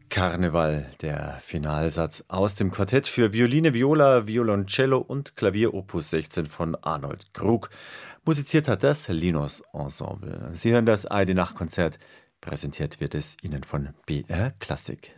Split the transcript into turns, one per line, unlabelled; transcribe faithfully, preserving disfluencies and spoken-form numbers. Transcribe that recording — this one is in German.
Karneval, der Finalsatz aus dem Quartett für Violine, Viola, Violoncello und Klavier Opus sechzehn von Arnold Krug. Musiziert hat das Linos Ensemble. Sie hören das Eide Nacht Konzert. Präsentiert wird es Ihnen von B R Klassik.